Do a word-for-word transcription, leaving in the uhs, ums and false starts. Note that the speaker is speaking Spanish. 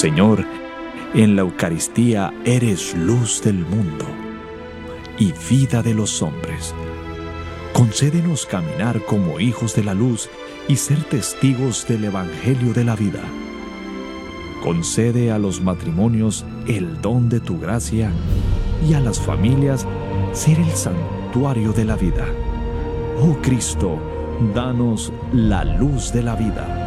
Señor, en la Eucaristía eres luz del mundo y vida de los hombres. Concédenos caminar como hijos de la luz y ser testigos del Evangelio de la vida. Concede a los matrimonios el don de tu gracia y a las familias ser el santuario de la vida. Oh Cristo, danos la luz de la vida.